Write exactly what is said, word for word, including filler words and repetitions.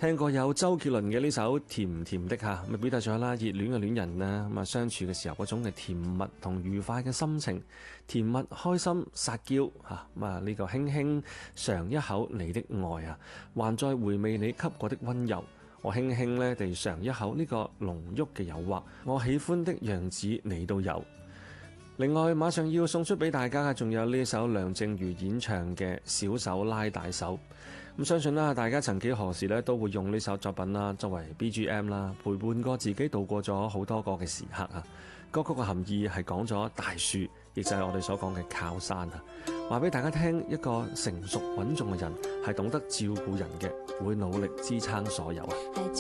聽過有周杰倫嘅呢首《甜甜的》嚇，咪表達咗啦熱戀嘅戀人啦，咁啊相處嘅時候嗰種嘅甜蜜同愉快嘅心情，甜蜜開心撒嬌嚇，咁啊呢個輕輕嘗一口你的愛啊，還在回味你給過的溫柔。我輕輕咧地嘗一口呢個濃郁嘅誘惑，我喜歡的樣子你都有。另外，馬上要送出俾大家嘅，仲有呢首梁靜茹演唱嘅《小手拉大手》。咁相信啦，大家曾幾何時咧都會用呢首作品啦作為 B G M 啦，陪伴過自己度過咗好多個嘅時刻啊。歌曲嘅含義係講咗大樹，亦就係我哋所講嘅靠山啊。話俾大家聽，一個成熟穩重嘅人係懂得照顧人嘅，會努力支撐所有啊。